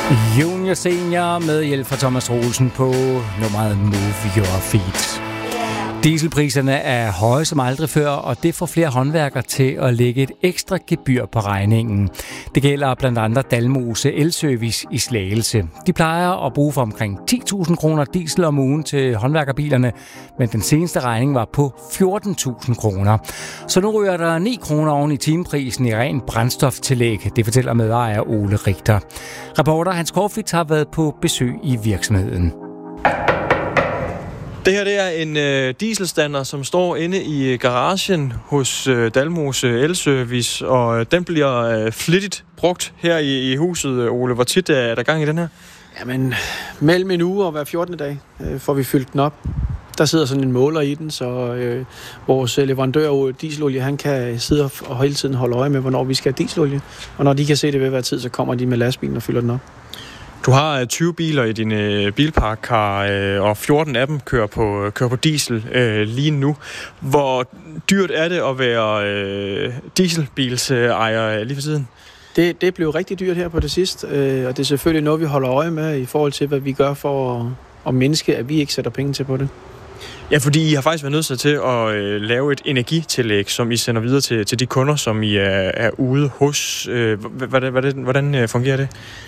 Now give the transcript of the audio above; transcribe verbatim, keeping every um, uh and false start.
Junior Senior med hjælp fra Thomas Troelsen på nummeret Move Your Feet. Dieselpriserne er høje som aldrig før, og det får flere håndværkere til at lægge et ekstra gebyr på regningen. Det gælder blandt andet Dalmose Elservice i Slagelse. De plejer at bruge for omkring ti tusind kroner diesel om ugen til håndværkerbilerne, men den seneste regning var på fjorten tusind kroner. Så nu ryger der ni kroner oven i timeprisen i ren brændstoftillæg, det fortæller medejer Ole Richter. Reporter Hans Korfitz har været på besøg i virksomheden. Det her det er en øh, dieselstander, som står inde i garagen hos øh, Dalmose Elservice, og øh, den bliver øh, flittigt brugt her i, i huset. Ole, hvor tit er der gang i den her? Jamen, mellem en uge og hver fjortende dag øh, får vi fyldt den op. Der sidder sådan en måler i den, så øh, vores leverandør af dieselolie, han kan sidde og hele tiden holde øje med, hvornår vi skal have dieselolie. Og når de kan se det ved hver tid, så kommer de med lastbilen og fylder den op. Du har tyve biler i din øh, bilpark, Kar, øh, og fjorten af dem kører på, kører på diesel øh, lige nu. Hvor dyrt er det at være øh, dieselbilsejer lige for tiden? Det, det blev rigtig dyrt her på det sidste, øh, og det er selvfølgelig noget, vi holder øje med i forhold til, hvad vi gør for at, at mindske, at vi ikke sætter penge til på det. Ja, fordi I har faktisk været nødt til at øh, lave et energitillæg, som I sender videre til, til de kunder, som I er, er ude hos. Øh, hvordan, hvordan, hvordan fungerer det?